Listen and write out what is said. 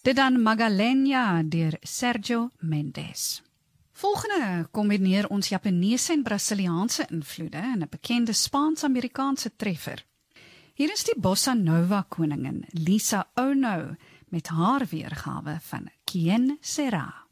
Dit dan Magalhães deur Sergio Mendes. Volgende kombineer ons Japaneese en Brasiliaanse invloede in 'n bekende Spaans-Amerikaanse treffer. Hier is die Bossa Nova koningin Lisa Ono met haar weergawe van Quien Será.